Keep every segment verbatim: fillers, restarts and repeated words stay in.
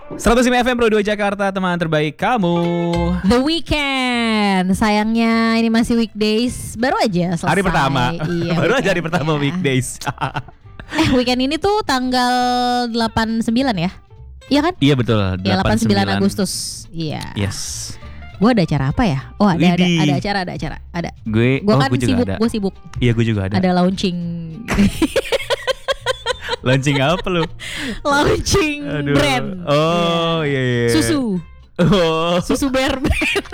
seratus lima F M Pro dua Jakarta, teman terbaik kamu. The Weekend. Sayangnya ini masih weekdays. Baru aja selesai. Hari pertama. Iya, Baru aja hari weekend, pertama ya. weekdays. Eh weekend ini tuh tanggal delapan sembilan ya? Iya kan? Iya betul. Ya delapan sembilan Agustus. Iya. Yes. Gue ada acara apa ya? Oh ada ada, Widih. ada acara ada acara ada. Gue, Gue oh, kan gue juga sibuk. ada. Gue sibuk. Iya gue juga ada. Ada launching. Launching apa lu? launching Aduh. brand. Oh iya iya. Susu. Oh. Susu bear brand.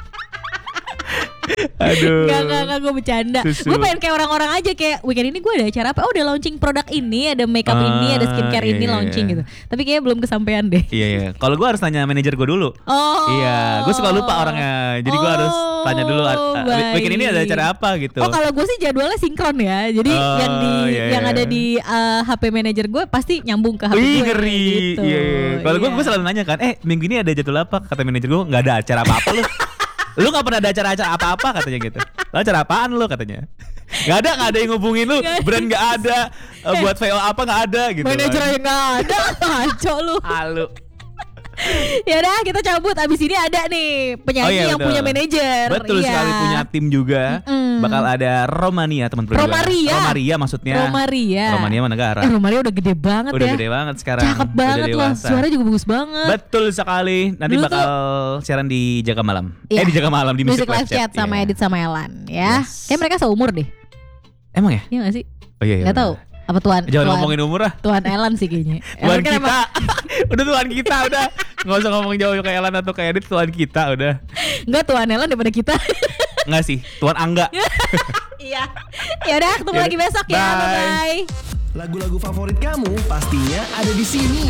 Aduh. Gak, gak, gak, gue bercanda. Susu. Gue pengen kayak orang-orang aja. Kayak weekend ini gue ada acara apa? Oh udah launching produk ini. Ada makeup Ah, ini. Ada skincare iya, ini iya, launching iya. gitu. Tapi kayaknya belum kesampaian deh. Iya iya. Kalau gue harus tanya manajer gue dulu. Oh. Iya, gue suka lupa orangnya. Jadi gue Oh, harus tanya dulu. uh, baik. Weekend ini ada acara apa gitu. Oh kalau gue sih jadwalnya sinkron ya. Jadi Oh, yang di iya, yang iya. ada di uh, H P manajer gue pasti nyambung ke H P Wih gue. ngeri. Gitu. Iya iya. Kalau gue Iya. gue selalu nanya kan, eh minggu ini ada jadwal apa? Kata manajer gue nggak ada acara apa apa lu. Lu nggak pernah ada acara-acara apa-apa katanya gitu. Lu acara apaan lu katanya? Gak ada, gak ada yang ngubungin lu. Nggak ada. Brand gak ada. uh, Buat V O apa gak ada gitu. Manajer kan. yang nggak ada, ngaco lu. Halu. Ya udah kita cabut. Abis ini ada nih penyanyi Oh, iya, yang betul. punya manajer. Betul Iya. sekali, punya tim juga. Mm-mm. Bakal ada Romania teman perjuangan. Romaria. Romaria maksudnya. Romaria. Romania mana negara? Eh Romaria udah gede banget Udah ya. gede banget sekarang. Cakep Udah banget loh. dewasa. Suaranya juga bagus banget. Betul sekali. Nanti Dulu bakal siaran di Jaga Malam. Iya. Eh di Jaga Malam di Music Music Live Chat sama Iya. Edit sama Elan ya. Yes. Kayak mereka seumur deh. Emang ya? Iya gak sih? Oh iya iya. Gak tahu. Apa tuan? Jangan tuan, ngomongin umur ah. Tuan Elan sih kayaknya. Tuan Elan kan kita. emang- Udah tuan kita udah. Nggak usah ngomong jauh kayak Elan atau kayak Edit, tuan kita udah. Enggak tuan Elan daripada kita. Enggak sih, tuan Angga. Iya. Ya udah ketemu Yaudah. lagi besok ya. Bye. Bye bye. Lagu-lagu favorit kamu pastinya ada di sini.